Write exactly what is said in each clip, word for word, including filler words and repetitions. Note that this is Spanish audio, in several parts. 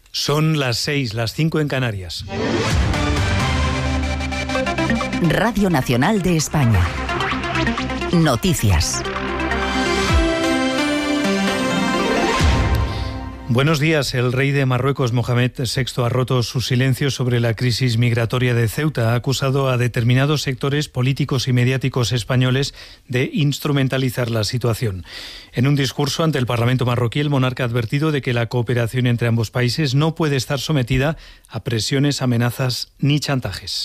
Son las seis, las cinco en Canarias. Radio Nacional de España. Noticias. Buenos días. El rey de Marruecos, Mohamed sexto, ha roto su silencio sobre la crisis migratoria de Ceuta. Ha acusado a determinados sectores políticos y mediáticos españoles de instrumentalizar la situación. En un discurso ante el Parlamento marroquí, el monarca ha advertido de que la cooperación entre ambos países no puede estar sometida a presiones, amenazas ni chantajes.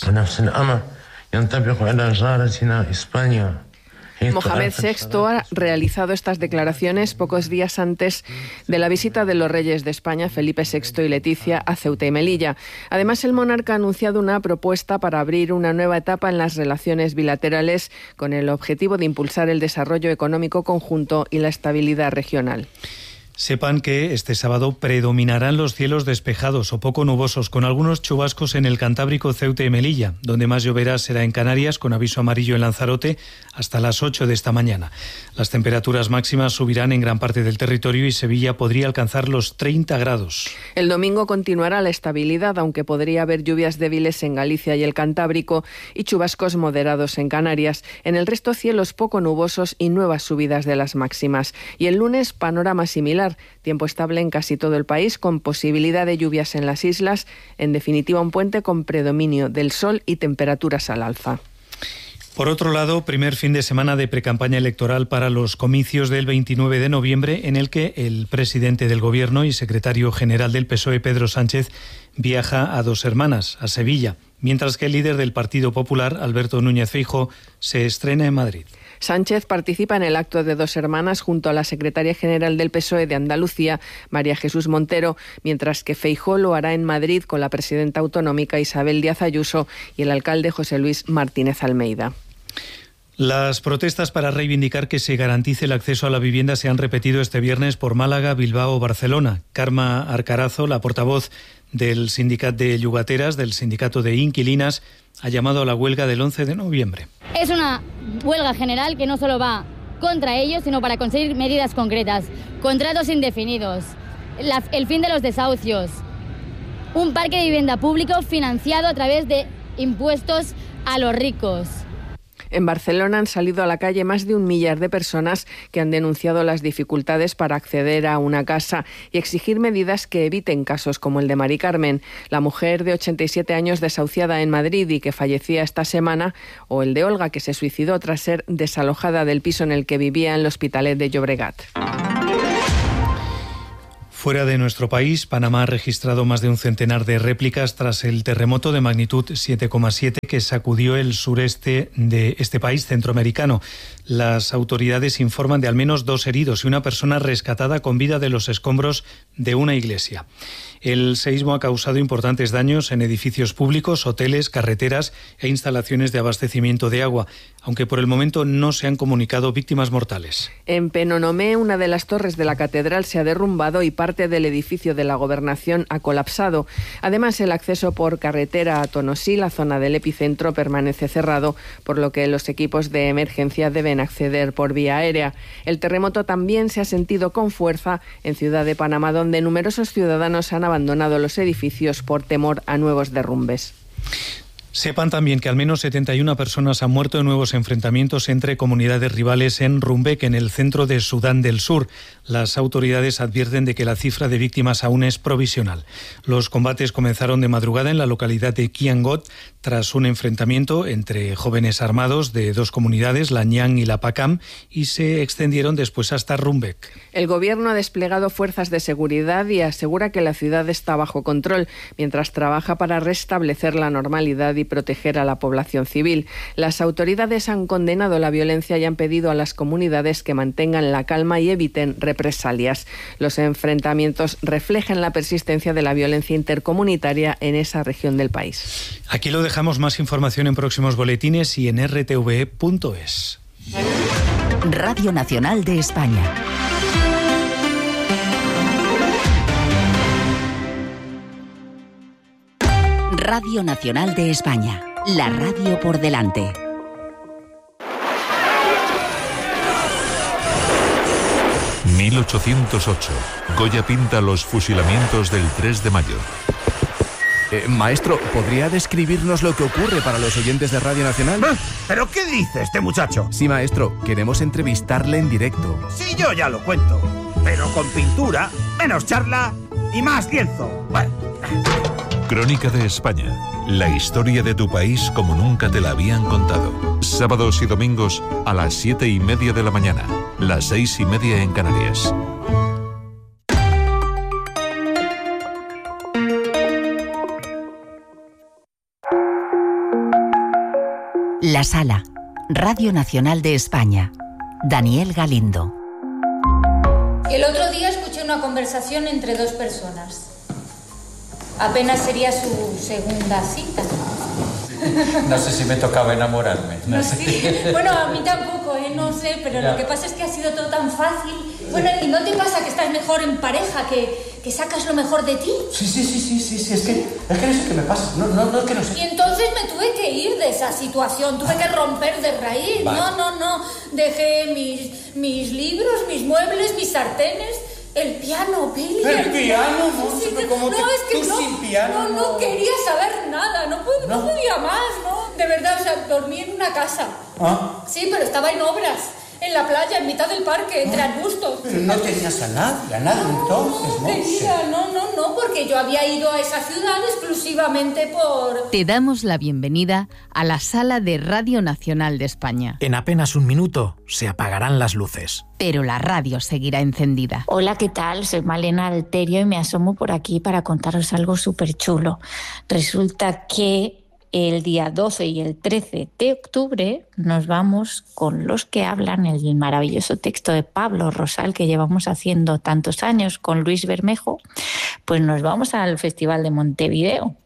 Mohamed sexto ha realizado estas declaraciones pocos días antes de la visita de los reyes de España, Felipe sexto y Leticia, a Ceuta y Melilla. Además, el monarca ha anunciado una propuesta para abrir una nueva etapa en las relaciones bilaterales con el objetivo de impulsar el desarrollo económico conjunto y la estabilidad regional. Sepan que este sábado predominarán los cielos despejados o poco nubosos, con algunos chubascos en el Cantábrico, Ceuta y Melilla. Donde más lloverá será en Canarias, con aviso amarillo en Lanzarote, hasta las ocho de esta mañana. Las temperaturas máximas subirán en gran parte del territorio y Sevilla podría alcanzar los treinta grados. El domingo continuará la estabilidad, aunque podría haber lluvias débiles en Galicia y el Cantábrico y chubascos moderados en Canarias. En el resto, cielos poco nubosos y nuevas subidas de las máximas. Y el lunes, panorama similar. Tiempo estable en casi todo el país, con posibilidad de lluvias en las islas. En definitiva, un puente con predominio del sol y temperaturas al alza. Por otro lado, primer fin de semana de precampaña electoral para los comicios del veintinueve de noviembre, en el que el presidente del Gobierno y secretario general del P S O E, Pedro Sánchez, viaja a Dos Hermanas, a Sevilla, mientras que el líder del Partido Popular, Alberto Núñez Feijóo, se estrena en Madrid. Sánchez participa en el acto de Dos Hermanas junto a la secretaria general del P S O E de Andalucía, María Jesús Montero, mientras que Feijóo lo hará en Madrid con la presidenta autonómica Isabel Díaz Ayuso y el alcalde José Luis Martínez Almeida. Las protestas para reivindicar que se garantice el acceso a la vivienda se han repetido este viernes por Málaga, Bilbao o Barcelona. Carme Arcarazo, la portavoz del Sindicat de Llogateras, del Sindicato de Inquilinas, ha llamado a la huelga del once de noviembre. Es una huelga general que no solo va contra ellos, sino para conseguir medidas concretas, contratos indefinidos, la, el fin de los desahucios, un parque de vivienda público financiado a través de impuestos a los ricos. En Barcelona han salido a la calle más de un millar de personas que han denunciado las dificultades para acceder a una casa y exigir medidas que eviten casos como el de Mari Carmen, la mujer de ochenta y siete años desahuciada en Madrid y que fallecía esta semana, o el de Olga, que se suicidó tras ser desalojada del piso en el que vivía en el Hospitalet de Llobregat. Fuera de nuestro país, Panamá ha registrado más de un centenar de réplicas tras el terremoto de magnitud siete coma siete que sacudió el sureste de este país centroamericano. Las autoridades informan de al menos dos heridos y una persona rescatada con vida de los escombros de una iglesia. El seísmo ha causado importantes daños en edificios públicos, hoteles, carreteras e instalaciones de abastecimiento de agua, aunque por el momento no se han comunicado víctimas mortales. En Penonomé, una de las torres de la catedral se ha derrumbado y parte del edificio de la gobernación ha colapsado. Además, el acceso por carretera a Tonosí, la zona del epicentro, permanece cerrado, por lo que los equipos de emergencia deben acceder por vía aérea. El terremoto también se ha sentido con fuerza en Ciudad de Panamá, donde numerosos ciudadanos han abandonado los edificios por temor a nuevos derrumbes. Sepan también que al menos setenta y una personas han muerto en nuevos enfrentamientos entre comunidades rivales en Rumbek, en el centro de Sudán del Sur. Las autoridades advierten de que la cifra de víctimas aún es provisional. Los combates comenzaron de madrugada en la localidad de Kiangot tras un enfrentamiento entre jóvenes armados de dos comunidades, la Nyang y la Pakam, y se extendieron después hasta Rumbek. El gobierno ha desplegado fuerzas de seguridad y asegura que la ciudad está bajo control, mientras trabaja para restablecer la normalidad y proteger a la población civil. Las autoridades han condenado la violencia y han pedido a las comunidades que mantengan la calma y eviten represalias. Los enfrentamientos reflejan la persistencia de la violencia intercomunitaria en esa región del país. Aquí lo dejamos. Más información en próximos boletines y en r t v e punto es. Radio Nacional de España. Radio Nacional de España, la radio por delante. mil ochocientos ocho. Goya pinta los fusilamientos del tres de mayo. Eh, maestro, ¿podría describirnos lo que ocurre para los oyentes de Radio Nacional? ¿Eh? ¿Pero qué dice este muchacho? Sí, maestro, queremos entrevistarle en directo. Sí, yo ya lo cuento. Pero con pintura, menos charla y más lienzo. Bueno. Crónica de España. La historia de tu país como nunca te la habían contado. Sábados y domingos a las siete y media de la mañana. Las seis y media en Canarias. La Sala, Radio Nacional de España. Daniel Galindo. El otro día escuché una conversación entre dos personas. Apenas sería su segunda cita. No sé si me tocaba enamorarme. No no, sé. Sí. Bueno, a mí tampoco, ¿eh? No sé, pero ya. Lo que pasa es que ha sido todo tan fácil. Bueno, ¿y no te pasa que estás mejor en pareja, que, que sacas lo mejor de ti? Sí, sí, sí, sí, sí, sí. Es que, es que no sé qué me pasa. No, no, no es que no sé. Y entonces me tuve que ir de esa situación. Tuve que romper de raíz. Vale. No, no, no. Dejé mis, mis libros, mis muebles, mis sartenes... El piano, Pili. ¿El, el piano? No, sí, pero como no, que es que tú no, sin piano... No, no, no quería saber nada, no, pod- no. no podía más, ¿no? De verdad, o sea, dormí en una casa. ¿Ah? Sí, pero estaba en obras, en la playa, en mitad del parque, entre ¿Ah? arbustos. Pero no tenías a nadie, a nadie no, entonces, no, ¿no? Tenía, no, no, no, porque yo había ido a esa ciudad exclusivamente por... Te damos la bienvenida a la Sala de Radio Nacional de España. En apenas un minuto se apagarán las luces. Pero la radio seguirá encendida. Hola, ¿qué tal? Soy Malena Alterio y me asomo por aquí para contaros algo súper chulo. Resulta que el día doce y el trece de octubre nos vamos con Los que hablan, el maravilloso texto de Pablo Rosal que llevamos haciendo tantos años con Luis Bermejo, pues nos vamos al Festival de Montevideo.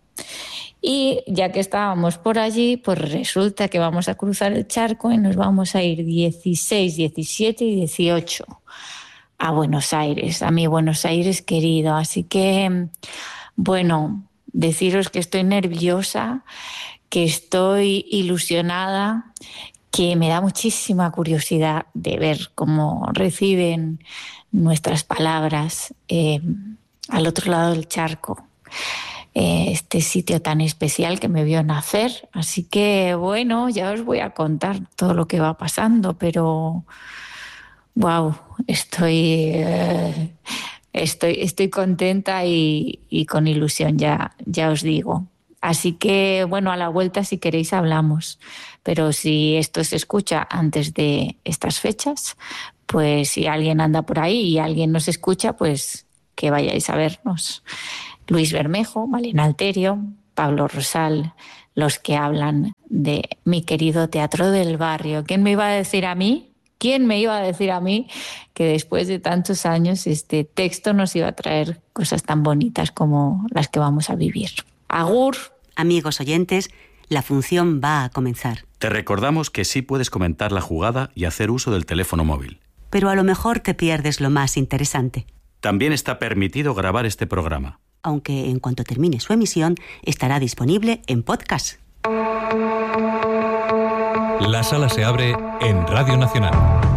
Y ya que estábamos por allí, pues resulta que vamos a cruzar el charco y nos vamos a ir dieciséis, diecisiete y dieciocho a Buenos Aires, a mi Buenos Aires querido. Así que, bueno, deciros que estoy nerviosa, que estoy ilusionada, que me da muchísima curiosidad de ver cómo reciben nuestras palabras eh, al otro lado del charco. Este sitio tan especial que me vio nacer. Así que, bueno, ya os voy a contar todo lo que va pasando, pero wow, estoy, eh, estoy, estoy contenta y, y con ilusión, ya, ya os digo. Así que, bueno, a la vuelta, si queréis, hablamos. Pero si esto se escucha antes de estas fechas, pues si alguien anda por ahí y alguien nos escucha, pues que vayáis a vernos. Luis Bermejo, Malena Alterio, Pablo Rosal, los que hablan de mi querido Teatro del Barrio. ¿Quién me iba a decir a mí? ¿Quién me iba a decir a mí que después de tantos años este texto nos iba a traer cosas tan bonitas como las que vamos a vivir? Agur. Amigos oyentes, la función va a comenzar. Te recordamos que sí puedes comentar la jugada y hacer uso del teléfono móvil. Pero a lo mejor te pierdes lo más interesante. También está permitido grabar este programa. Aunque en cuanto termine su emisión, estará disponible en podcast. La sala se abre en Radio Nacional.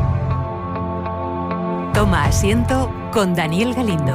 Toma asiento con Daniel Galindo.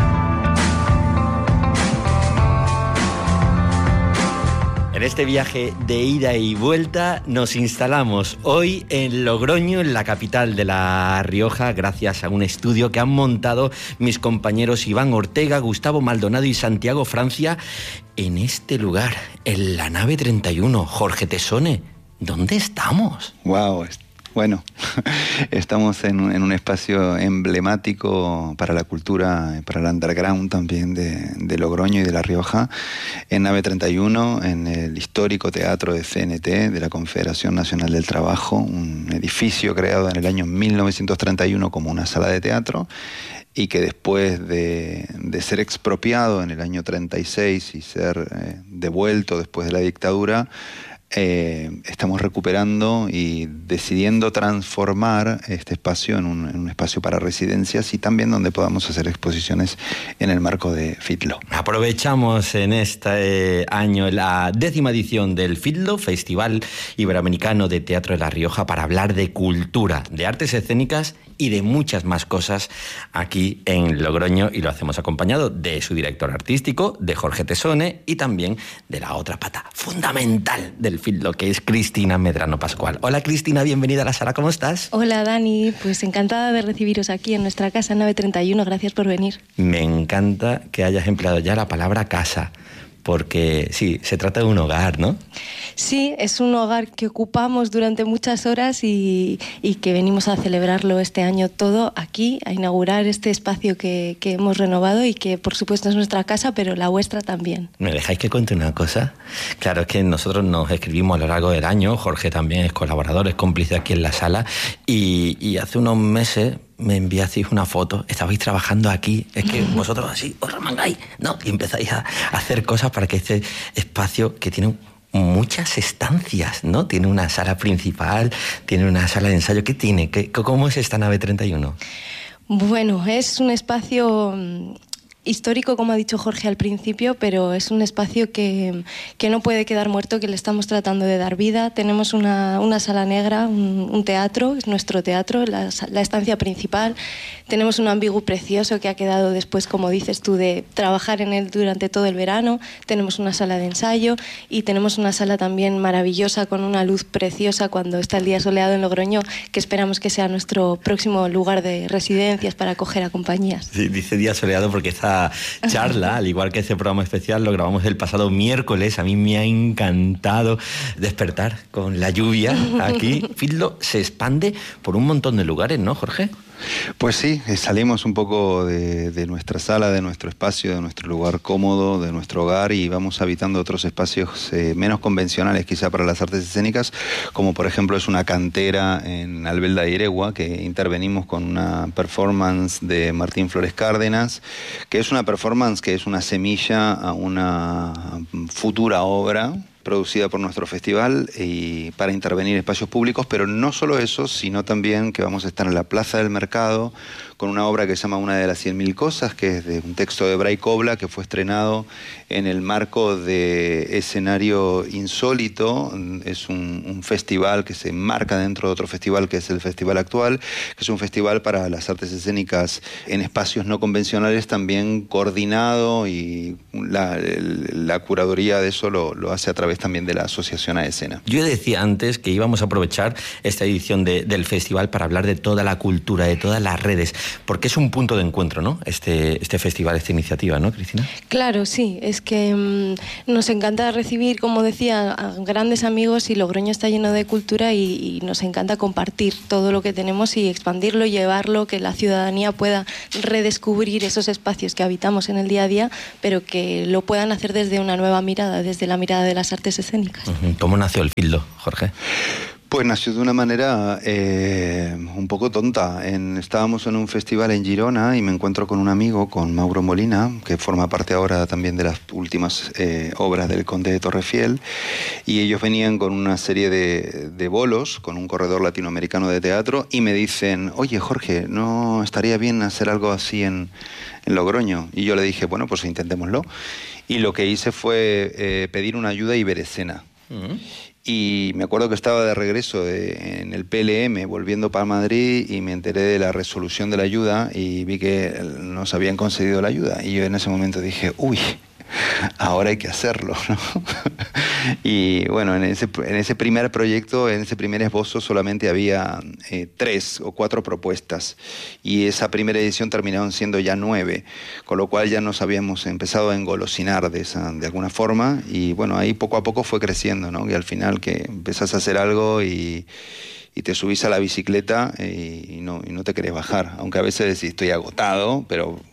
En este viaje de ida y vuelta nos instalamos hoy en Logroño, en la capital de La Rioja, gracias a un estudio que han montado mis compañeros Iván Ortega, Gustavo Maldonado y Santiago Francia en este lugar, en la nave treinta y uno. Jorge Tesone, ¿dónde estamos? Wow, bueno, estamos en un, en un espacio emblemático para la cultura, para el underground también de, de Logroño y de La Rioja, en nave treinta y uno, en el histórico Teatro de C N T, de la Confederación Nacional del Trabajo, un edificio creado en el año mil novecientos treinta y uno como una sala de teatro, y que después de, de ser expropiado en el año treinta y seis y ser eh, devuelto después de la dictadura, eh, estamos recuperando y decidiendo transformar este espacio en un, en un espacio para residencias y también donde podamos hacer exposiciones en el marco de FITLO. Aprovechamos en este año la décima edición del FITLO, Festival Iberoamericano de Teatro de La Rioja, para hablar de cultura, de artes escénicas y de muchas más cosas aquí en Logroño, y lo hacemos acompañado de su director artístico, de Jorge Tesone, y también de la otra pata fundamental del FITLO, que es Cristina Medrano Pascual. Hola Cristina, bienvenida a la sala, ¿cómo estás? Hola Dani, pues encantada de recibiros aquí en nuestra casa nave treinta y uno, gracias por venir. Me encanta que hayas empleado ya la palabra casa, porque sí, se trata de un hogar, ¿no? Sí, es un hogar que ocupamos durante muchas horas y, y que venimos a celebrarlo este año todo aquí, a inaugurar este espacio que, que hemos renovado y que por supuesto es nuestra casa, pero la vuestra también. ¿Me dejáis que cuente una cosa? Claro, es que nosotros nos escribimos a lo largo del año, Jorge también es colaborador, es cómplice aquí en la sala, y, y hace unos meses me enviasteis una foto, estabais trabajando aquí, es que vosotros así os remangáis, ¿no? Y empezáis a hacer cosas para que este espacio, que tiene muchas estancias, ¿no? Tiene una sala principal, tiene una sala de ensayo, ¿qué tiene? ¿Qué, ¿Cómo es esta nave treinta y uno? Bueno, es un espacio histórico, como ha dicho Jorge al principio, pero es un espacio que, que no puede quedar muerto, que le estamos tratando de dar vida. Tenemos una, una sala negra, un, un teatro, es nuestro teatro, la, la estancia principal. Tenemos un ambigu precioso que ha quedado después, como dices tú, de trabajar en él durante todo el verano. Tenemos una sala de ensayo y tenemos una sala también maravillosa con una luz preciosa cuando está el día soleado en Logroño, que esperamos que sea nuestro próximo lugar de residencias para acoger a compañías. Sí, dice día soleado porque esta charla, al igual que ese programa especial, lo grabamos el pasado miércoles. A mí me ha encantado despertar con la lluvia aquí. FITLO se expande por un montón de lugares, ¿no, Jorge? Pues sí, salimos un poco de, de nuestra sala, de nuestro espacio, de nuestro lugar cómodo, de nuestro hogar, y vamos habitando otros espacios eh, menos convencionales quizá para las artes escénicas, como por ejemplo es una cantera en Albelda de Iregua, que intervenimos con una performance de Martín Flores Cárdenas, que es una performance que es una semilla a una futura obra producida por nuestro festival y para intervenir en espacios públicos, pero no solo eso, sino también que vamos a estar en la Plaza del Mercado con una obra que se llama Una de las cien mil cosas, que es de un texto de Bray Cobla, que fue estrenado en el marco de Escenario Insólito. Es un, un festival que se enmarca dentro de otro festival que es el Festival Actual, que es un festival para las artes escénicas en espacios no convencionales, también coordinado, y la, la curaduría de eso lo, lo hace a través también de la Asociación a Escena. Yo decía antes que íbamos a aprovechar esta edición de, del festival para hablar de toda la cultura, de todas las redes, porque es un punto de encuentro, ¿no? Este, este festival, esta iniciativa, ¿no, Cristina? Claro, sí, es que mmm, nos encanta recibir, como decía, a grandes amigos, y Logroño está lleno de cultura y, y nos encanta compartir todo lo que tenemos y expandirlo, llevarlo, que la ciudadanía pueda redescubrir esos espacios que habitamos en el día a día, pero que lo puedan hacer desde una nueva mirada, desde la mirada de las artes escénicas. ¿Cómo nació el FITLO, Jorge? Pues nació de una manera eh, un poco tonta. En, estábamos en un festival en Girona y me encuentro con un amigo, con Mauro Molina, que forma parte ahora también de las últimas eh, obras del Conde de Torrefiel, y ellos venían con una serie de, de bolos, con un corredor latinoamericano de teatro, y me dicen: oye Jorge, ¿no estaría bien hacer algo así en, en Logroño? Y yo le dije, bueno, pues intentémoslo. Y lo que hice fue eh, pedir una ayuda a Iberescena. Uh-huh. Y me acuerdo que estaba de regreso de, en el P L M, volviendo para Madrid, y me enteré de la resolución de la ayuda y vi que nos habían concedido la ayuda. Y yo en ese momento dije, uy, ahora hay que hacerlo, ¿no? Y bueno, en ese, en ese primer proyecto, en ese primer esbozo, solamente había eh, tres o cuatro propuestas, y esa primera edición terminaron siendo ya nueve, con lo cual ya nos habíamos empezado a engolosinar de, esa, de alguna forma, y bueno, ahí poco a poco fue creciendo, ¿no? Y al final que empezás a hacer algo y... y te subís a la bicicleta y no, y no te querés bajar, aunque a veces decís estoy agotado, pero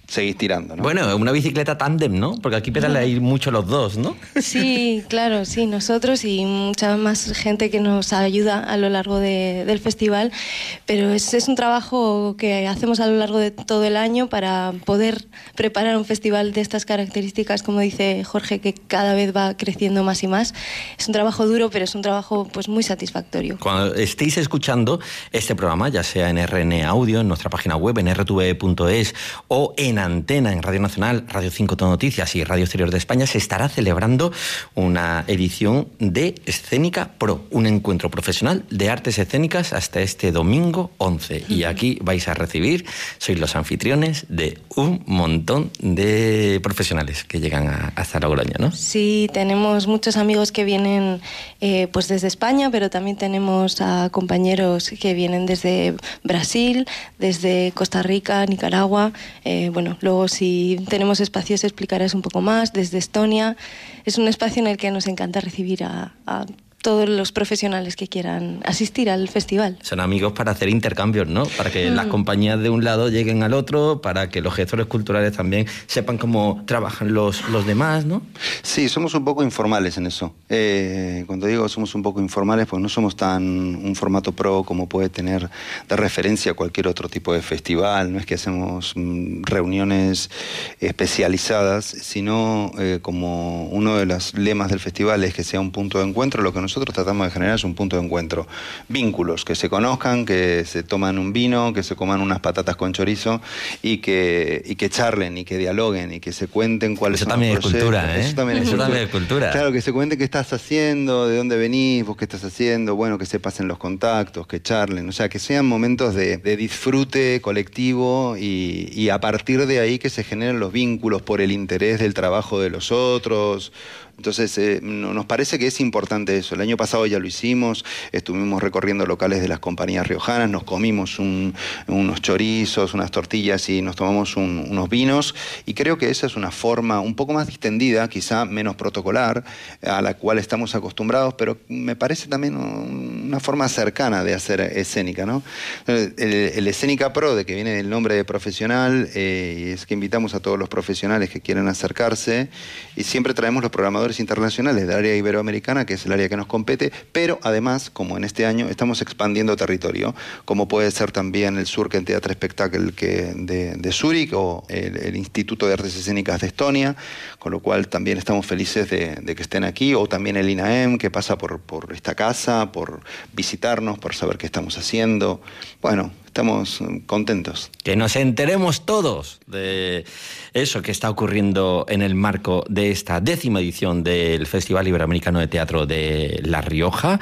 seguís tirando, ¿no? Bueno, una bicicleta tándem, ¿no? Porque aquí pedaláis mucho los dos, ¿no? Sí, claro, sí, nosotros y mucha más gente que nos ayuda a lo largo de, del festival, pero es, es un trabajo que hacemos a lo largo de todo el año para poder preparar un festival de estas características, como dice Jorge, que cada vez va creciendo más y más. Es un trabajo duro, pero es un trabajo pues muy satisfactorio. Cuando estéis escuchando este programa, ya sea en R N Audio, en nuestra página web, en r t v punto es o en Antena, en Radio Nacional, Radio cinco Todo Noticias y Radio Exterior de España, se estará celebrando una edición de Escénica Pro, un encuentro profesional de artes escénicas hasta este domingo once. Y aquí vais a recibir, sois los anfitriones de un montón de profesionales que llegan a, hasta Logroño, ¿no? Sí, tenemos muchos amigos que vienen eh, pues desde España, pero también tenemos a compañeros que vienen desde Brasil, desde Costa Rica, Nicaragua, eh, bueno, luego si tenemos espacios explicarás un poco más, desde Estonia. Es un espacio en el que nos encanta recibir a, a todos los profesionales que quieran asistir al festival. Son amigos para hacer intercambios, ¿no? Para que mm. las compañías de un lado lleguen al otro, para que los gestores culturales también sepan cómo trabajan los, los demás, ¿no? Sí, somos un poco informales en eso. Eh, cuando digo somos un poco informales, pues no somos tan un formato pro como puede tener de referencia cualquier otro tipo de festival. No es que hacemos mm, reuniones especializadas, sino eh, como uno de los lemas del festival es que sea un punto de encuentro. Lo que nosotros Nosotros tratamos de generar es un punto de encuentro. Vínculos, que se conozcan, que se toman un vino, que se coman unas patatas con chorizo y que, y que charlen y que dialoguen y que se cuenten cuáles son los procesos. Eso también es cultura, ¿eh? Eso también es, Eso también es cultura. Claro, que se cuenten qué estás haciendo, de dónde venís, vos qué estás haciendo, bueno, que se pasen los contactos, que charlen, o sea, que sean momentos de, de disfrute colectivo y, y a partir de ahí que se generen los vínculos por el interés del trabajo de los otros. Entonces, eh, nos parece que es importante eso. El año pasado ya lo hicimos, estuvimos recorriendo locales de las compañías riojanas, nos comimos un, unos chorizos, unas tortillas y nos tomamos un, unos vinos, y creo que esa es una forma un poco más distendida, quizá menos protocolar, a la cual estamos acostumbrados, pero me parece también una forma cercana de hacer escénica, ¿no? El, el Escénica Pro, de que viene del nombre de profesional, eh, y es que invitamos a todos los profesionales que quieran acercarse, y siempre traemos los programadores internacionales del área iberoamericana, que es el área que nos compete, pero además, como en este año, estamos expandiendo territorio, como puede ser también el Surken Theatre Spectacle que de, de Zúrich o el, el Instituto de Artes Escénicas de Estonia, con lo cual también estamos felices de, de que estén aquí, o también el INAEM, que pasa por, por esta casa, por visitarnos, por saber qué estamos haciendo. Bueno, estamos contentos. Que nos enteremos todos de eso que está ocurriendo en el marco de esta décima edición del Festival Iberoamericano de Teatro de La Rioja.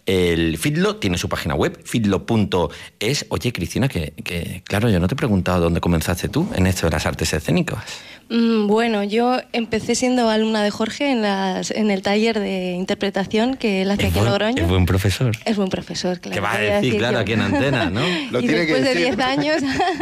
El FITLO tiene su página web, fitlo punto es. Oye, Cristina, que, que claro, yo no te he preguntado dónde comenzaste tú en esto de las artes escénicas. Mm, bueno, yo empecé siendo alumna de Jorge en, las, en el taller de interpretación que él hace aquí en Logroño. Es buen profesor. Es buen profesor, claro. Que va a decir, decir claro, yo. Aquí en Antena, ¿no? Lo y tiene después que de diez años,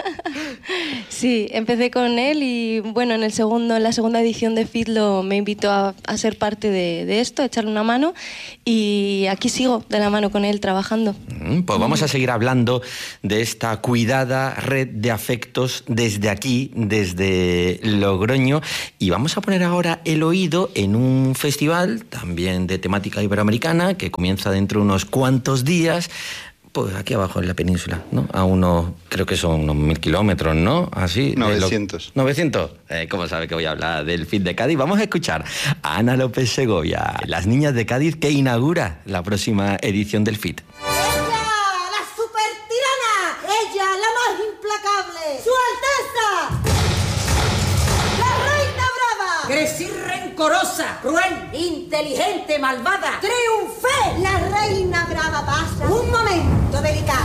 sí, empecé con él y bueno, en el segundo, en la segunda edición de FITLO me invitó a, a ser parte de, de esto, a echarle una mano, y aquí sigo de la mano con él trabajando. Mm, pues vamos a seguir hablando de esta cuidada red de afectos desde aquí, desde Logroño, y vamos a poner ahora el oído en un festival también de temática iberoamericana que comienza dentro de unos cuantos días. Pues aquí abajo en la península, ¿no? A unos, creo que son unos mil kilómetros, ¿no? Así. novecientos. Lo, ¿novecientos? Eh, ¿Cómo sabe que voy a hablar del F I T de Cádiz? Vamos a escuchar a Ana López Segovia, las niñas de Cádiz, que inaugura la próxima edición del F I T. ¡Ella, la supertirana! ¡Ella, la más implacable! ¡Su Alteza! ¡La Reina Brava! ¡Crecí rencorosa, cruel, inteligente, malvada! ¡Triunfé! La Reina Brava pasa un momento delicado.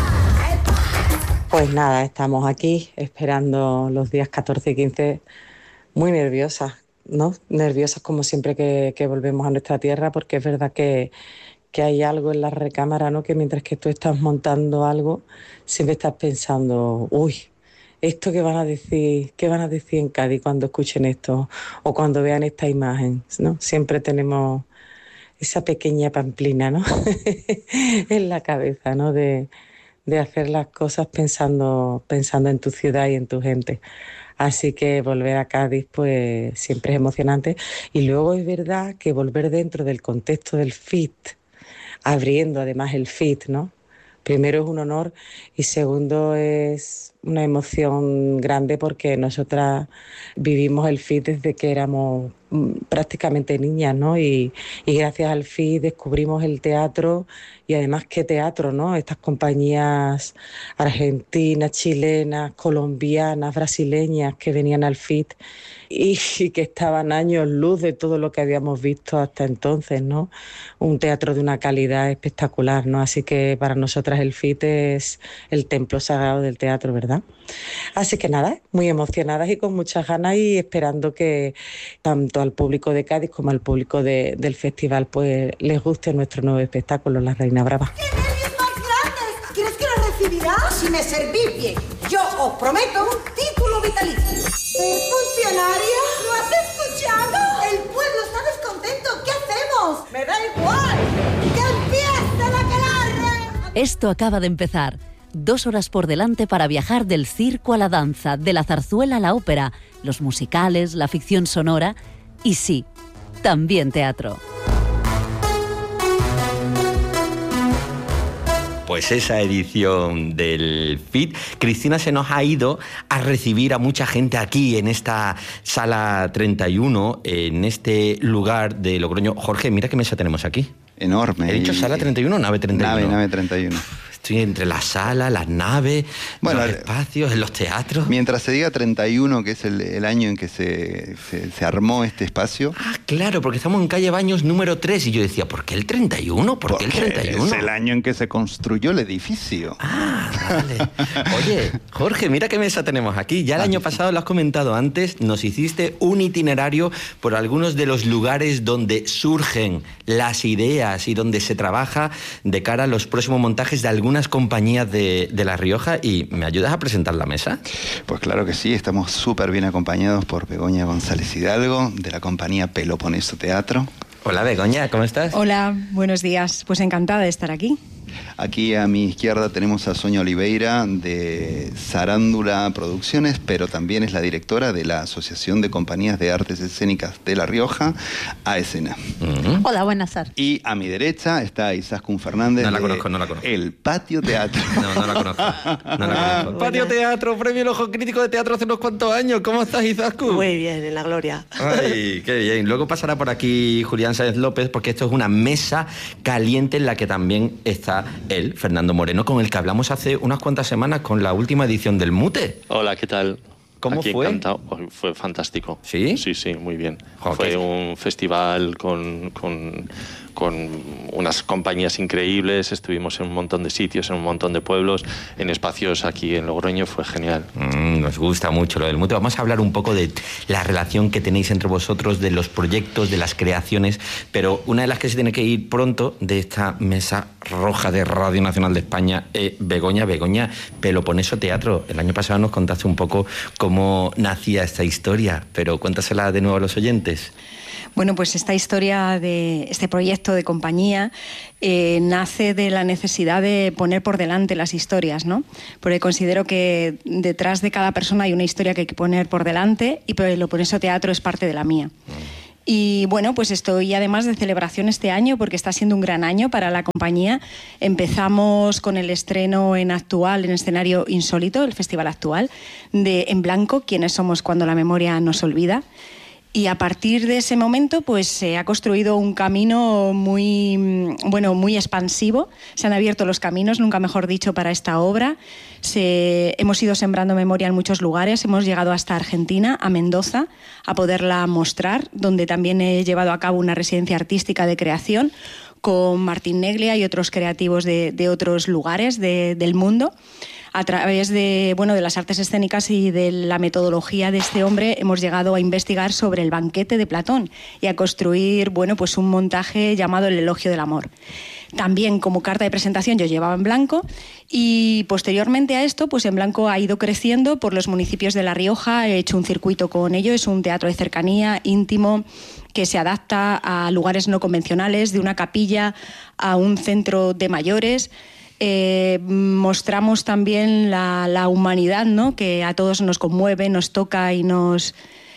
Pues nada, estamos aquí esperando los días catorce y quince, muy nerviosas, ¿no? Nerviosas como siempre que, que volvemos a nuestra tierra, porque es verdad que, que hay algo en la recámara, ¿no? Que mientras que tú estás montando algo, siempre estás pensando, uy, esto que van a decir, qué van a decir en Cádiz cuando escuchen esto o cuando vean esta imagen, ¿no? Siempre tenemos esa pequeña pamplina, ¿no? en la cabeza, ¿no? De, de hacer las cosas pensando, pensando en tu ciudad y en tu gente. Así que volver a Cádiz pues siempre es emocionante. Y luego es verdad que volver dentro del contexto del F I T, abriendo además el F I T, ¿no? Primero es un honor y segundo es una emoción grande porque nosotras vivimos el F I T desde que éramos prácticamente niñas, ¿no? Y, y gracias al F I T descubrimos el teatro y además qué teatro, ¿no? Estas compañías argentinas, chilenas, colombianas, brasileñas que venían al F I T y, y que estaban años luz de todo lo que habíamos visto hasta entonces, ¿no? Un teatro de una calidad espectacular, ¿no? Así que para nosotras el F I T es el templo sagrado del teatro, ¿verdad? Así que nada, muy emocionadas y con muchas ganas y esperando que tanto al público de Cádiz como al público de, del festival pues les guste nuestro nuevo espectáculo, La Reina Brava. ¡Qué nervios más grandes! ¿Crees que lo recibirá? Si me servís bien, yo os prometo un título vitalicio. ¿Ser funcionaria? ¿Lo has escuchado? El pueblo está descontento. ¿Qué hacemos? ¡Me da igual! ¡Que empiece la aquelarre! Esto acaba de empezar. Dos horas por delante para viajar del circo a la danza, de la zarzuela a la ópera, los musicales, la ficción sonora y sí, también teatro. Pues esa edición del F I T, Cristina se nos ha ido a recibir a mucha gente aquí en esta sala treinta y uno, en este lugar de Logroño. Jorge, mira qué mesa tenemos aquí. Enorme. ¿He dicho sala treinta y uno o nave treinta y uno? Nave, nave treinta y uno. Estoy entre la sala, las naves, bueno, los espacios, en los teatros. Mientras se diga treinta y uno, que es el, el año en que se, se, se armó este espacio. Ah, claro, porque estamos en calle Baños número tres y yo decía, ¿por qué el treinta y uno? ¿Por qué el treinta y uno? Es el año en que se construyó el edificio. Ah, vale. Oye, Jorge, mira qué mesa tenemos aquí. Ya el año pasado, lo has comentado antes, nos hiciste un itinerario por algunos de los lugares donde surgen las ideas y donde se trabaja de cara a los próximos montajes de algunas compañías de, de La Rioja. ¿Y me ayudas a presentar la mesa? Pues claro que sí, estamos súper bien acompañados por Begoña González Hidalgo, de la compañía Peloponeso Teatro. Hola Begoña, ¿cómo estás? Hola, buenos días. Pues encantada de estar aquí. Aquí a mi izquierda tenemos a Sonia Oliveira de Zarándula Producciones, pero también es la directora de la Asociación de Compañías de Artes Escénicas de La Rioja, A Escena. Uh-huh. Hola, buenas tardes. Y a mi derecha está Izaskun Fernández. No la conozco, no la conozco. El Patio Teatro. No, no la conozco. No la conozco. Patio Teatro, premio El Ojo Crítico de Teatro hace unos cuantos años. ¿Cómo estás, Izaskun? Muy bien, en la gloria. Ay, qué bien. Luego pasará por aquí Julián Sáenz López, porque esto es una mesa caliente en la que también está él, Fernando Moreno, con el que hablamos hace unas cuantas semanas con la última edición del Mute. Hola, ¿qué tal? ¿Cómo Aquí fue? Encantado. Fue fantástico. ¿Sí? Sí, sí, muy bien. Okay. Fue un festival con, con, con unas compañías increíbles, estuvimos en un montón de sitios, en un montón de pueblos, en espacios aquí en Logroño, fue genial. Mm, nos gusta mucho lo del Mute. Vamos a hablar un poco de la relación que tenéis entre vosotros, de los proyectos, de las creaciones, pero una de las que se tiene que ir pronto de esta mesa roja de Radio Nacional de España es Begoña, Begoña, Peloponeso Teatro. El año pasado nos contaste un poco cómo nacía esta historia, pero cuéntasela de nuevo a los oyentes. Bueno, pues esta historia de este proyecto de compañía eh, nace de la necesidad de poner por delante las historias, ¿no? Porque considero que detrás de cada persona hay una historia que hay que poner por delante y Peloponeso Teatro es parte de la mía. Y bueno, pues estoy además de celebración este año porque está siendo un gran año para la compañía. Empezamos con el estreno en Actual, en escenario insólito, el Festival Actual, de En Blanco, quiénes somos cuando la memoria nos olvida. Y a partir de ese momento pues se ha construido un camino muy, bueno, muy expansivo. Se han abierto los caminos, nunca mejor dicho, para esta obra. Se, hemos ido sembrando memoria en muchos lugares. Hemos llegado hasta Argentina, a Mendoza, a poderla mostrar, donde también he llevado a cabo una residencia artística de creación con Martín Neglia y otros creativos de, de otros lugares de, del mundo. A través de, bueno, de las artes escénicas y de la metodología de este hombre hemos llegado a investigar sobre el banquete de Platón y a construir, bueno, pues un montaje llamado El Elogio del Amor. También como carta de presentación yo llevaba En Blanco y posteriormente a esto pues En Blanco ha ido creciendo por los municipios de La Rioja. He hecho un circuito con ello, es un teatro de cercanía, íntimo, que se adapta a lugares no convencionales, de una capilla a un centro de mayores. eh, mostramos también la, la humanidad, ¿no? Que a todos nos conmueve, nos toca y nos...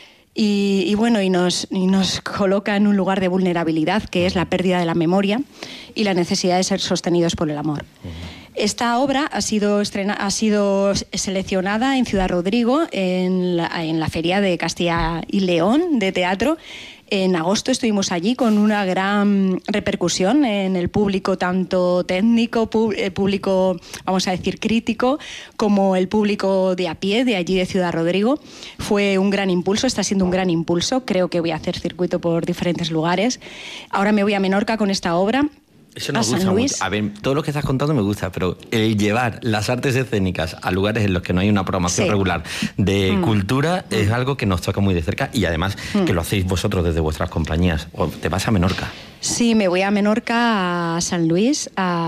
Y, y bueno, y nos, y nos coloca en un lugar de vulnerabilidad, que es la pérdida de la memoria y la necesidad de ser sostenidos por el amor. Esta obra ha sido, estrena, ha sido seleccionada en Ciudad Rodrigo, en la, en la Feria de Castilla y León de Teatro. En agosto estuvimos allí con una gran repercusión en el público, tanto técnico, público, vamos a decir, crítico, como el público de a pie de allí de Ciudad Rodrigo. Fue un gran impulso, está siendo un gran impulso. Creo que voy a hacer circuito por diferentes lugares. Ahora me voy a Menorca con esta obra. Eso nos a gusta San Luis. mucho. A ver, todo lo que estás contando me gusta, pero el llevar las artes escénicas a lugares en los que no hay una programación Sí. regular de Mm. cultura es algo que nos toca muy de cerca y además Mm. que lo hacéis vosotros desde vuestras compañías. O te vas a Menorca. Sí, me voy a Menorca, a San Luis,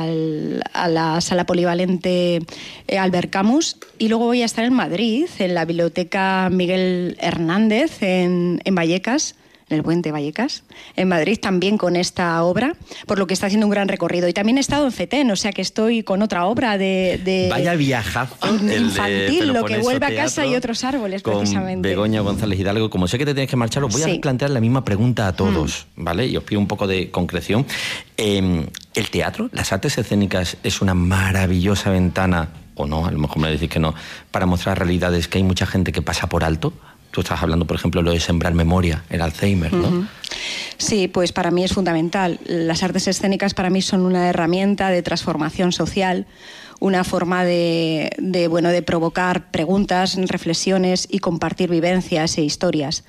al- a la sala polivalente eh, Albert Camus, y luego voy a estar en Madrid, en la Biblioteca Miguel Hernández, en, en Vallecas, en el Puente Vallecas, en Madrid, también con esta obra, por lo que está haciendo un gran recorrido. Y también he estado en FETEN, o sea que estoy con otra obra de, de Vaya viajazo. el de infantil, lo que Peloponeso vuelve a casa Teatro y otros árboles, con precisamente. Begoña González Hidalgo. Como sé que te tienes que marchar, os voy Sí. a plantear la misma pregunta a todos, ¿vale? Y os pido un poco de concreción. Eh, ¿El teatro, las artes escénicas, es una maravillosa ventana, o no, a lo mejor me decís que no, para mostrar realidades que hay mucha gente que pasa por alto? Tú estás hablando, por ejemplo, lo de sembrar memoria, el Alzheimer, ¿no? Ujú. Sí, pues para mí es fundamental. Las artes escénicas para mí son una herramienta de transformación social, una forma de, de, bueno, de provocar preguntas, reflexiones y compartir vivencias e historias.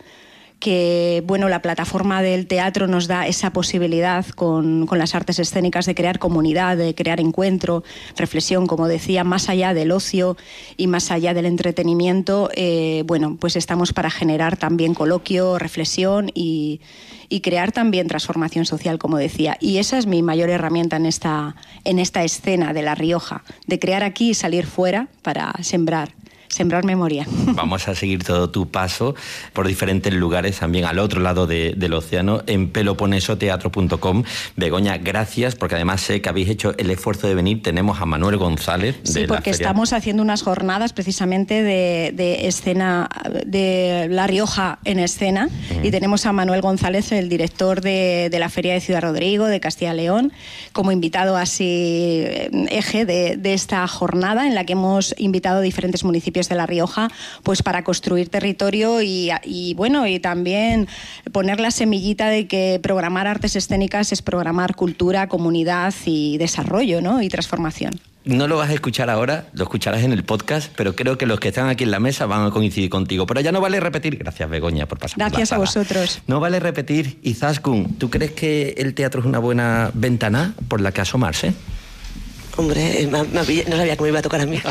Que bueno, la plataforma del teatro nos da esa posibilidad con, con las artes escénicas de crear comunidad, de crear encuentro, reflexión, como decía, más allá del ocio y más allá del entretenimiento. Eh, bueno, pues estamos para generar también coloquio, reflexión y, y crear también transformación social, como decía. Y esa es mi mayor herramienta en esta, en esta escena de La Rioja, de crear aquí y salir fuera para sembrar. Sembrar memoria. Vamos a seguir todo tu paso por diferentes lugares, también al otro lado de, del océano, en peloponeso teatro punto com. Begoña, gracias, porque además sé que habéis hecho el esfuerzo de venir. Tenemos a Manuel González. Sí, de porque la feria. estamos haciendo unas jornadas precisamente de, de escena, de La Rioja en escena, uh-huh. y tenemos a Manuel González, el director de, de la Feria de Ciudad Rodrigo, de Castilla y León, como invitado así eje de, de esta jornada en la que hemos invitado a diferentes municipios de La Rioja, pues para construir territorio y, y bueno, y también poner la semillita de que programar artes escénicas es programar cultura, comunidad y desarrollo, ¿no? Y transformación. No lo vas a escuchar ahora, lo escucharás en el podcast, pero creo que los que están aquí en la mesa van a coincidir contigo. Pero ya no vale repetir. Gracias, Begoña, por pasar. Gracias por la a sala. vosotros. No vale repetir. Izaskun, ¿tú crees que el teatro es una buena ventana por la que asomarse? Hombre, me, me, no sabía que me iba a tocar a mí.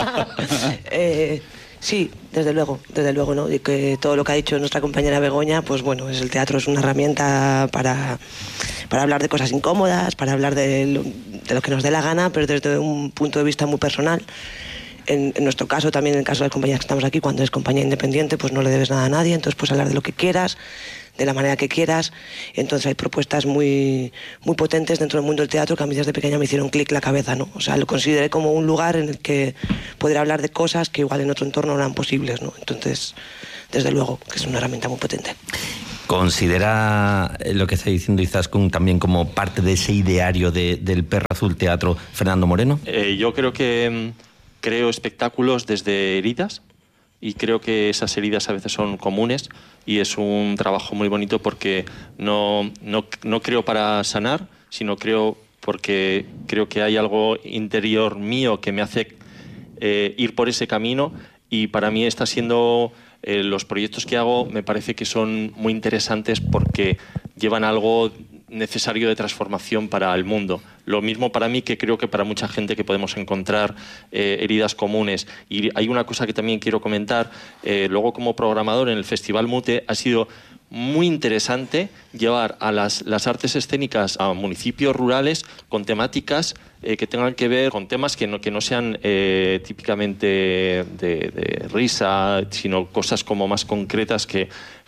eh, sí, desde luego, desde luego, ¿no? Y que todo lo que ha dicho nuestra compañera Begoña, pues bueno, es el teatro es una herramienta para, para hablar de cosas incómodas, para hablar de lo, de lo que nos dé la gana, pero desde un punto de vista muy personal. En, en nuestro caso, también en el caso de las compañías que estamos aquí, cuando es compañía independiente, pues no le debes nada a nadie, entonces puedes hablar de lo que quieras, de la manera que quieras. Entonces hay propuestas muy, muy potentes dentro del mundo del teatro que a mí desde pequeña me hicieron clic la cabeza, ¿no? O sea, lo consideré como un lugar en el que poder hablar de cosas que igual en otro entorno no eran posibles, ¿no? Entonces, desde luego, que es una herramienta muy potente. ¿Considera lo que está diciendo Izaskun también como parte de ese ideario de, del Perro Azul Teatro Fernando Moreno? Eh, yo creo que mmm, creo espectáculos desde heridas, y creo que esas heridas a veces son comunes, y es un trabajo muy bonito porque no, no, no creo para sanar, sino creo porque creo que hay algo interior mío que me hace eh, ir por ese camino, y para mí está siendo... Eh, los proyectos que hago me parece que son muy interesantes porque llevan algo necesario de transformación para el mundo. Lo mismo para mí que creo que para mucha gente que podemos encontrar eh, heridas comunes. Y hay una cosa que también quiero comentar. Eh, luego, como programador en el Festival Mute, ha sido muy interesante llevar a las, las artes escénicas a municipios rurales con temáticas eh, que tengan que ver con temas que no, que no sean eh, típicamente de, de risa, sino cosas como más concretas que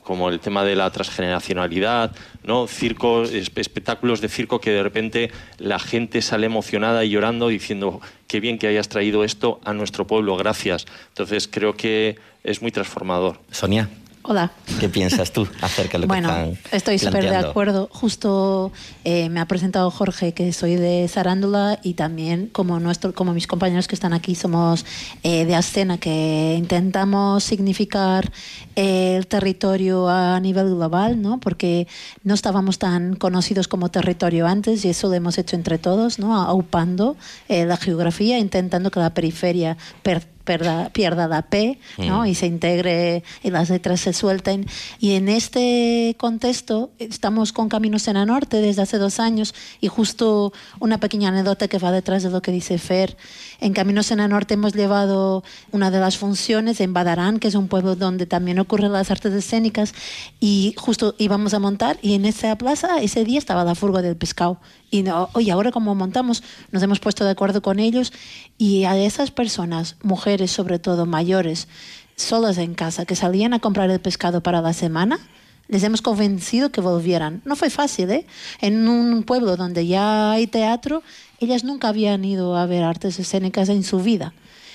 como el tema de la transgeneracionalidad, ¿no? Circos, espectáculos de circo que de repente la gente sale emocionada y llorando diciendo qué bien que hayas traído esto a nuestro pueblo, gracias. Entonces creo que es muy transformador. Sonia. Hola. ¿Qué piensas tú acerca de lo bueno, que están estoy súper de acuerdo. Justo eh, me ha presentado Jorge, que soy de Zarándula, y también como, nuestro, como mis compañeros que están aquí somos eh, de Ascena, que intentamos significar eh, el territorio a nivel global, ¿no? Porque no estábamos tan conocidos como territorio antes y eso lo hemos hecho entre todos, ¿no? Aupando eh, la geografía, intentando que la periferia per Pierda, pierda la P, ¿no? Mm. Y se integre y las letras se suelten. Y en este contexto estamos con Caminos en la Norte desde hace dos años y justo una pequeña anécdota que va detrás de lo que dice Fer. En Caminos en la Norte hemos llevado una de las funciones en Badarán, que es un pueblo donde también ocurren las artes escénicas, y justo íbamos a montar y en esa plaza ese día estaba la furgo del pescado. Y no, oye, ahora como montamos, nos hemos puesto de acuerdo con ellos y a esas personas, mujeres sobre todo, mayores, solas en casa, que salían a comprar el pescado para la semana, les hemos convencido que volvieran. No fue fácil, ¿eh? En un pueblo donde ya hay teatro, ellas nunca habían ido a ver artes escénicas en su vida.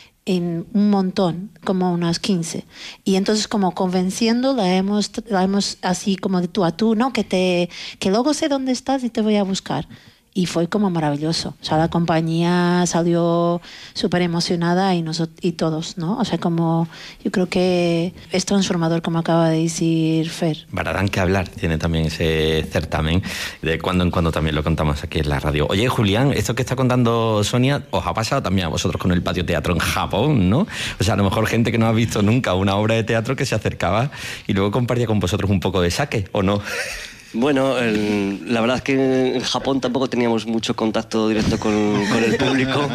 En un montón, como unas quince. Y entonces como convenciendo la hemos, la hemos así como de tú a tú, ¿no? Que, te, que luego sé dónde estás y te voy a buscar. Y fue como maravilloso. O sea, la compañía salió súper emocionada y, nosotros, y todos, ¿no? O sea, como yo creo que es transformador, como acaba de decir Fer. Badarán que hablar tiene también ese certamen. De cuando en cuando también lo contamos aquí en la radio. Oye, Julián, esto que está contando Sonia, os ha pasado también a vosotros con el patio teatro en Japón, ¿no? O sea, a lo mejor gente que no ha visto nunca una obra de teatro que se acercaba y luego compartía con vosotros un poco de sake, ¿o no? Bueno, el, la verdad es que en Japón tampoco teníamos mucho contacto directo con, con el público,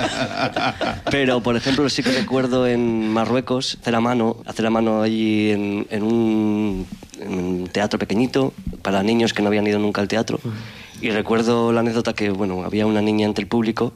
pero por ejemplo sí que recuerdo en Marruecos hacer a mano, hacer a mano allí en, en, un, en un teatro pequeñito para niños que no habían ido nunca al teatro, y recuerdo la anécdota que bueno, había una niña entre el público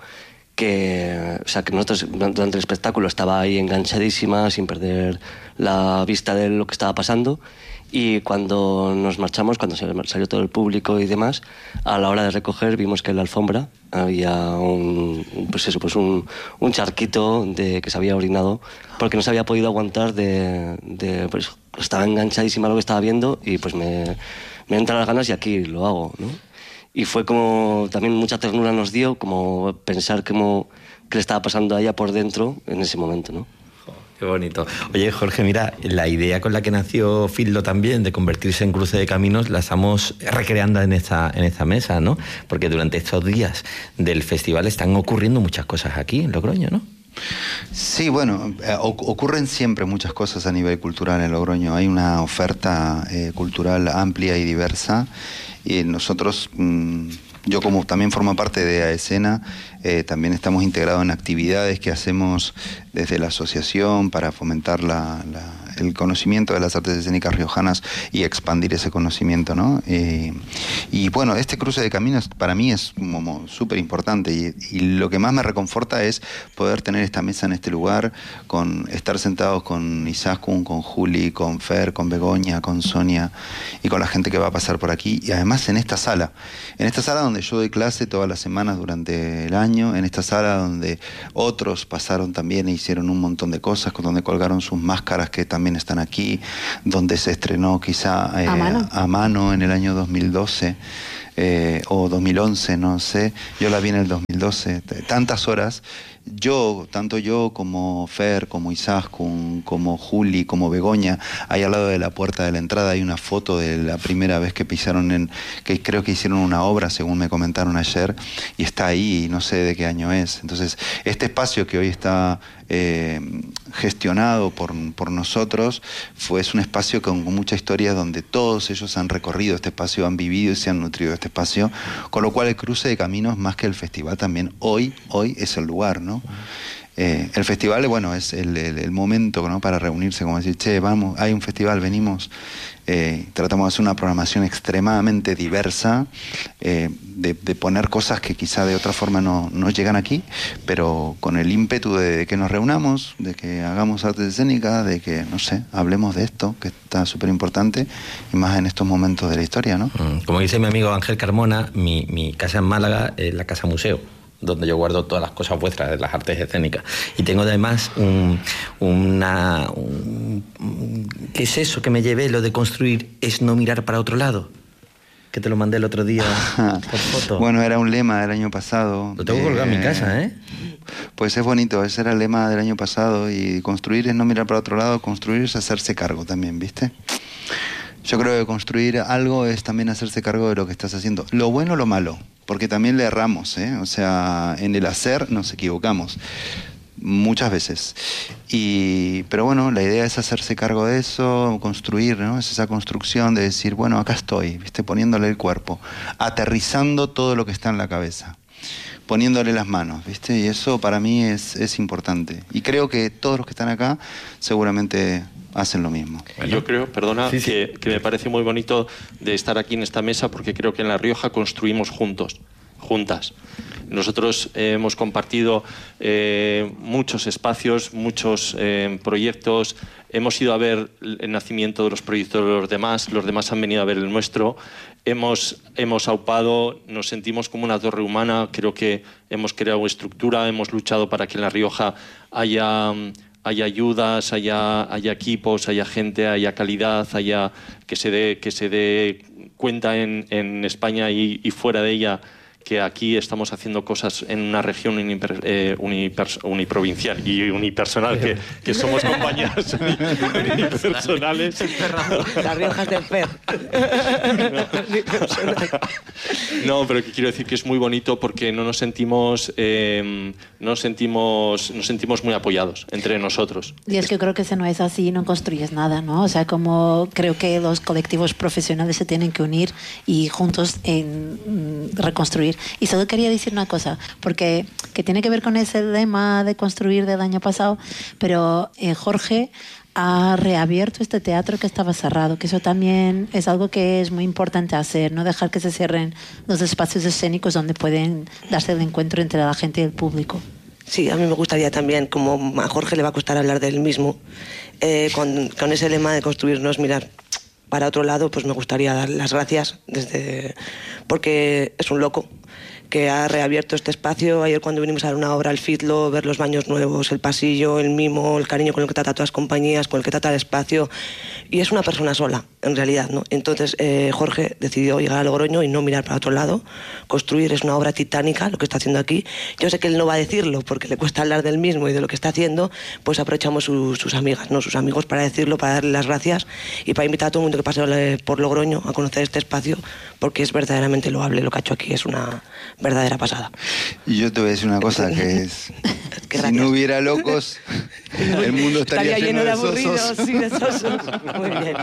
que, o sea, que nosotros durante el espectáculo estaba ahí enganchadísima sin perder la vista de lo que estaba pasando. Y cuando nos marchamos, cuando salió todo el público y demás, a la hora de recoger vimos que en la alfombra había un, pues eso, pues un, un charquito de que se había orinado porque no se había podido aguantar de, de pues estaba enganchadísima a lo que estaba viendo y pues me, me entran las ganas y aquí lo hago, ¿no? Y fue como también mucha ternura nos dio como pensar cómo, qué le estaba pasando a ella por dentro en ese momento, ¿no? Qué bonito. Oye, Jorge, mira, la idea con la que nació Fildo también de convertirse en cruce de caminos la estamos recreando en esta, en esta mesa, ¿no? Porque durante estos días del festival están ocurriendo muchas cosas aquí en Logroño, ¿no? Sí, bueno, eh, ocurren siempre muchas cosas a nivel cultural en Logroño. Hay una oferta eh, cultural amplia y diversa y nosotros... Mmm, yo como también formo parte de AESENA, eh, también estamos integrados en actividades que hacemos desde la asociación para fomentar la, la, el conocimiento de las artes escénicas riojanas y expandir ese conocimiento, ¿no? Eh, y bueno, este cruce de caminos para mí es como súper importante y, y lo que más me reconforta es poder tener esta mesa en este lugar, con estar sentados con Izaskun, con Juli, con Fer, con Begoña, con Sonia y con la gente que va a pasar por aquí, y además en esta sala, en esta sala donde yo doy clase todas las semanas durante el año, en esta sala donde otros pasaron también e hicieron un montón de cosas, donde colgaron sus máscaras que también están aquí, donde se estrenó quizá eh, ¿A mano? a mano en el año dos mil doce eh, o dos mil once, no sé, yo la vi en el dos mil doce, tantas horas. Yo, tanto yo como Fer, como Izaskun, como Juli, como Begoña, ahí al lado de la puerta de la entrada hay una foto de la primera vez que pisaron en, que creo que hicieron una obra, según me comentaron ayer, y está ahí, y no sé de qué año es. Entonces, este espacio que hoy está eh, gestionado por, por nosotros, fue, es un espacio con, con mucha historia donde todos ellos han recorrido este espacio, han vivido y se han nutrido de este espacio, con lo cual el cruce de caminos, más que el festival, también hoy, hoy es el lugar, ¿no? Eh, el festival, bueno, es el, el, el momento, ¿no?, para reunirse, como decir, che, vamos, hay un festival, venimos. Eh, tratamos de hacer una programación extremadamente diversa, eh, de, de poner cosas que quizá de otra forma no, no llegan aquí, pero con el ímpetu de que nos reunamos, de que hagamos arte escénica, de que, no sé, hablemos de esto, que está súper importante, y más en estos momentos de la historia, ¿no? Como dice mi amigo Ángel Carmona, mi, mi casa en Málaga es la casa museo, donde yo guardo todas las cosas vuestras de las artes escénicas. Y tengo además un, una... Un, ¿qué es eso que me llevé? Lo de construir es no mirar para otro lado. Que te lo mandé el otro día por foto. Bueno, era un lema del año pasado. Lo tengo de... colgado en mi casa, ¿eh? Pues es bonito, ese era el lema del año pasado. Y construir es no mirar para otro lado, construir es hacerse cargo también, ¿viste? Yo creo que construir algo es también hacerse cargo de lo que estás haciendo. Lo bueno o lo malo, porque también le erramos, ¿eh? O sea, en el hacer nos equivocamos muchas veces. Y, pero bueno, la idea es hacerse cargo de eso, construir, ¿no? Es esa construcción de decir, bueno, acá estoy, ¿viste? Poniéndole el cuerpo, aterrizando todo lo que está en la cabeza, poniéndole las manos, ¿viste? Y eso para mí es, es importante. Y creo que todos los que están acá seguramente hacen lo mismo. Yo creo, perdona, sí, sí. Que, que me parece muy bonito de estar aquí en esta mesa, porque creo que en La Rioja construimos juntos, juntas. Nosotros eh, hemos compartido eh, muchos espacios, muchos eh, proyectos, hemos ido a ver el nacimiento de los proyectos de los demás, los demás han venido a ver el nuestro, hemos, hemos aupado, nos sentimos como una torre humana, creo que hemos creado estructura, hemos luchado para que en La Rioja haya... haya ayudas, haya, haya equipos, haya gente, haya calidad, haya que se dé, que se dé cuenta en, en España y, y fuera de ella que aquí estamos haciendo cosas en una región uniper, eh, unipers, uniprovincial y unipersonal, que, que somos compañías unipersonales. Las Riojas del Fer. No, pero que quiero decir que es muy bonito porque no nos sentimos, eh, no nos sentimos, nos sentimos muy apoyados entre nosotros. Y es que creo que si no es así no construyes nada, ¿no? O sea, como creo que los colectivos profesionales se tienen que unir y juntos en, mm, reconstruir. Y solo quería decir una cosa, porque que tiene que ver con ese lema de construir del año pasado, pero eh, Jorge ha reabierto este teatro que estaba cerrado, que eso también es algo que es muy importante hacer, no dejar que se cierren los espacios escénicos donde pueden darse el encuentro entre la gente y el público. Sí, a mí me gustaría también, como a Jorge le va a costar hablar del mismo, eh, con, con ese lema de construirnos, mirar para otro lado, pues me gustaría dar las gracias desde, porque es un loco que ha reabierto este espacio. Ayer cuando vinimos a dar una obra al Fitlo, ver los baños nuevos, el pasillo, el mimo, el cariño con el que trata a todas las compañías, con el que trata el espacio, y es una persona sola, en realidad, ¿no? Entonces eh, Jorge decidió llegar a Logroño y no mirar para otro lado. Construir es una obra titánica, lo que está haciendo aquí. Yo sé que él no va a decirlo porque le cuesta hablar del mismo y de lo que está haciendo, pues aprovechamos su, sus amigas, ¿no? Sus amigos para decirlo, para darle las gracias y para invitar a todo el mundo que pase por Logroño a conocer este espacio, porque es verdaderamente loable. Lo que ha hecho aquí es una verdadera pasada. Y yo te voy a decir una cosa, que es... que si no hubiera locos, el mundo estaría, estaría lleno, lleno de, de aburridos, sosos. Sí, de sosos. Muy bien.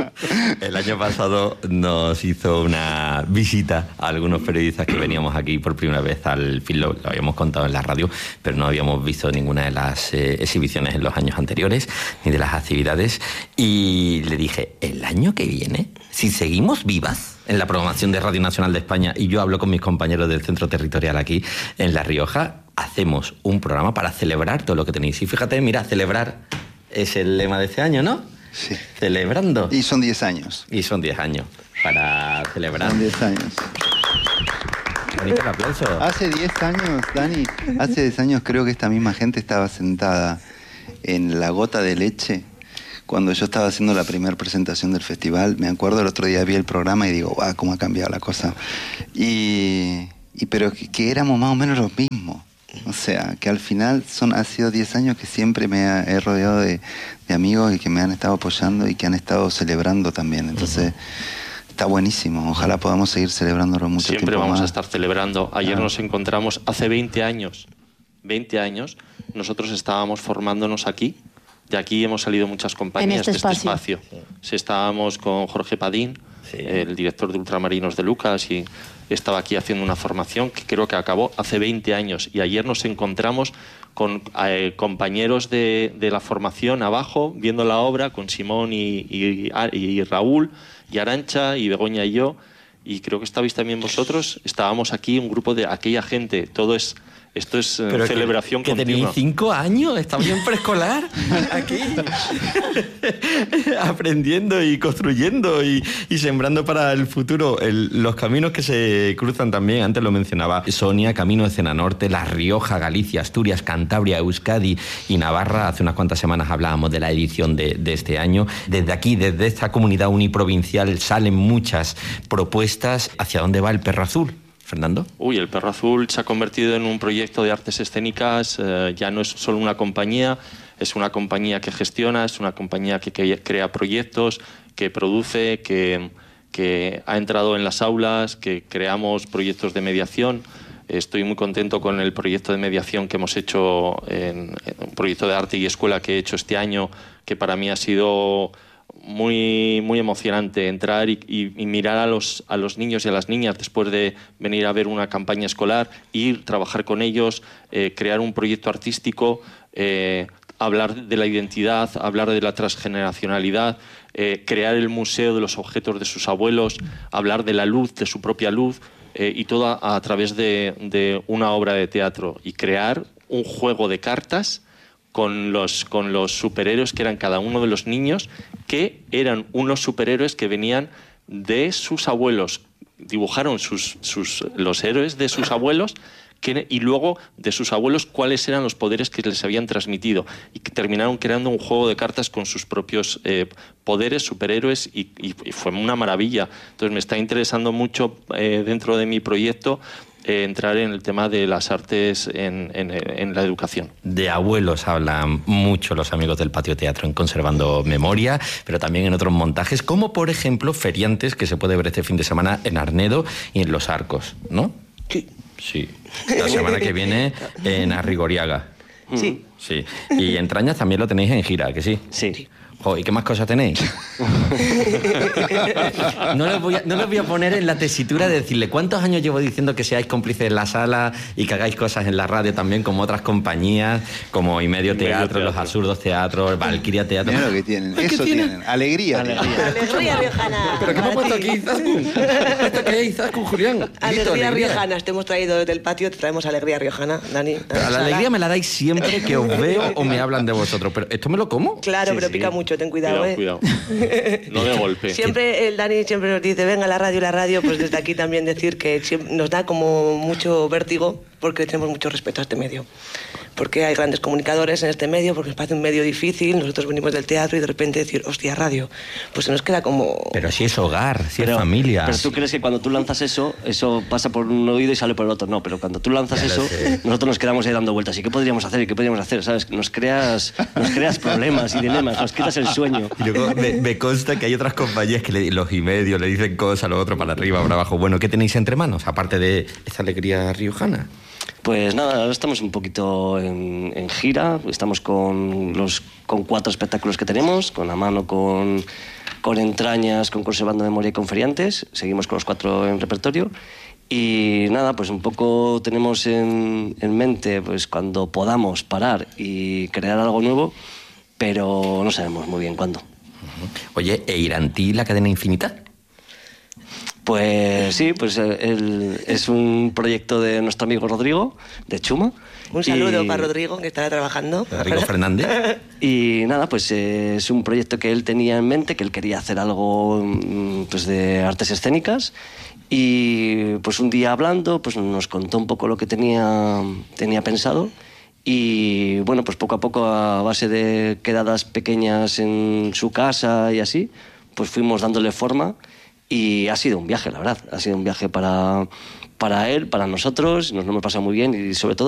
El año pasado nos hizo una visita a algunos periodistas que veníamos aquí por primera vez al Fitlo, lo habíamos contado en la radio, pero no habíamos visto ninguna de las eh, exhibiciones en los años anteriores, ni de las actividades, y le dije, el año que viene, si seguimos vivas en la programación de Radio Nacional de España, y yo hablo con mis compañeros del centro territorial aquí en La Rioja, hacemos un programa para celebrar todo lo que tenéis. Y fíjate, mira, celebrar es el lema de este año, ¿no? Sí. Celebrando. Y son diez años. Y son diez años para celebrar. Son diez años. Bonito el aplauso. Hace diez años, Dani, hace diez años creo que esta misma gente estaba sentada en La Gota de Leche cuando yo estaba haciendo la primera presentación del festival. Me acuerdo, el otro día vi el programa y digo, ¡guau! ¿Cómo ha cambiado la cosa? Y, y pero que, que éramos más o menos los mismos. O sea, que al final son, ha sido diez años que siempre me ha, he rodeado de, de amigos y que me han estado apoyando y que han estado celebrando también. Entonces, uh-huh. Está buenísimo. Ojalá podamos seguir celebrándolo mucho tiempo más. Siempre vamos a estar celebrando. Ayer ah. nos encontramos, hace veinte años, veinte años, nosotros estábamos formándonos aquí. De aquí hemos salido muchas compañías este de este espacio. espacio. Sí, estábamos con Jorge Padín, sí. el director de Ultramarinos de Lucas, y estaba aquí haciendo una formación que creo que acabó hace veinte años. Y ayer nos encontramos con eh, compañeros de, de la formación abajo, viendo la obra, con Simón y, y, y Raúl, y Arantxa, y Begoña y yo. Y creo que estabais también vosotros. Estábamos aquí, un grupo de aquella gente. Todo es... Esto es eh, Pero celebración que, que continua. tenéis cinco años, estabais en preescolar, aquí, aprendiendo y construyendo y, y sembrando para el futuro. El, los caminos que se cruzan también, antes lo mencionaba Sonia, Camino de Cena Norte, La Rioja, Galicia, Asturias, Cantabria, Euskadi y Navarra. Hace unas cuantas semanas hablábamos de la edición de, de este año. Desde aquí, desde esta comunidad uniprovincial, salen muchas propuestas. ¿Hacia dónde va el Perro Azul? Fernando. Uy, el Perro Azul se ha convertido en un proyecto de artes escénicas. Eh, ya no es solo una compañía, es una compañía que gestiona, es una compañía que, que crea proyectos, que produce, que, que ha entrado en las aulas, que creamos proyectos de mediación. Estoy muy contento con el proyecto de mediación que hemos hecho, en, en un proyecto de arte y escuela que he hecho este año, que para mí ha sido muy, muy emocionante entrar y, y, y mirar a los, a los niños y a las niñas después de venir a ver una campaña escolar, ir, trabajar con ellos, eh, crear un proyecto artístico, eh, hablar de la identidad, hablar de la transgeneracionalidad, eh, crear el museo de los objetos de sus abuelos, hablar de la luz, de su propia luz, eh, y todo a, a través de, de una obra de teatro, y crear un juego de cartas con los, con los superhéroes que eran cada uno de los niños, que eran unos superhéroes que venían de sus abuelos. Dibujaron sus, sus, los héroes de sus abuelos, que, y luego de sus abuelos cuáles eran los poderes que les habían transmitido. Y que terminaron creando un juego de cartas con sus propios eh, poderes, superhéroes, y, y, y fue una maravilla. Entonces me está interesando mucho eh, dentro de mi proyecto Eh, entrar en el tema de las artes en, en, en la educación. De abuelos hablan mucho los amigos del Patio Teatro en Conservando Memoria, pero también en otros montajes, como por ejemplo Feriantes, que se puede ver este fin de semana en Arnedo y en Los Arcos, ¿no? Sí. Sí. La semana que viene en Arrigoriaga. Sí. Sí. Y Entrañas también lo tenéis en gira, ¿que sí? Sí. Jo, ¿y qué más cosas tenéis? No les, voy a, no les voy a poner en la tesitura de decirle cuántos años llevo diciendo que seáis cómplices en la sala y que hagáis cosas en la radio también, como otras compañías, como Y Medio Teatro, Los Absurdos Teatros, Valquiria Teatro. Mira lo que tienen, ¿Qué eso tienen? tienen, alegría. Alegría, alegría riojana. ¿Pero qué me ha puesto aquí Izaskun? ¿Esto qué es Izaskun, Julián? Alegría riojana, te hemos traído desde el patio, te traemos alegría riojana, Dani. A la alegría me la dais siempre que os veo o me hablan de vosotros, pero ¿esto me lo como? Claro, Sí, pero sí. pica mucho, ten cuidado, Cuidado, eh. cuidado. No de golpe. Siempre el Dani siempre nos dice, venga la radio, la radio, pues desde aquí también decir que siempre nos da como mucho vértigo porque tenemos mucho respeto a este medio. Porque hay grandes comunicadores en este medio, porque nos parece un medio difícil, nosotros venimos del teatro y de repente decir, hostia, radio, pues se nos queda como... Pero si es hogar, si Pero- es familia. Pero tú crees que cuando tú lanzas eso, eso pasa por un oído y sale por el otro. No, pero cuando tú lanzas Ya lo eso, sé. nosotros nos quedamos ahí dando vueltas. ¿Y qué podríamos hacer? ¿Y qué podríamos hacer? ¿Sabes? Nos creas, nos creas problemas y dilemas, nos quitas el sueño. Y luego me, me consta que hay otras compañías que le, los y medio le dicen cosas, lo otro para arriba, para abajo. Bueno, ¿qué tenéis entre manos, aparte de esta alegría riojana? Pues nada, ahora estamos un poquito en, en gira, estamos con los con cuatro espectáculos que tenemos, con A Mano, con, con Entrañas, con Conservando Memoria y con Feriantes, seguimos con los cuatro en repertorio. Y nada, pues un poco tenemos en, en mente pues cuando podamos parar y crear algo nuevo, pero no sabemos muy bien cuándo. Oye, ¿e Irantí, la cadena infinita? Pues sí, pues eh, el- es un proyecto de nuestro amigo Rodrigo, de Chuma. Un saludo Y- para Rodrigo, que estará trabajando. Rodrigo Fernández. Y nada, pues eh, es un proyecto que él tenía en mente, que él quería hacer algo mm, pues de artes escénicas. Y pues un día hablando, pues nos contó un poco lo que tenía, tenía pensado. Y bueno, pues poco a poco, a base de quedadas pequeñas en su casa y así, pues fuimos dándole forma. Y ha sido un viaje, la verdad. Ha sido un viaje para, para él, para nosotros. Nos lo hemos pasado muy bien y sobre todo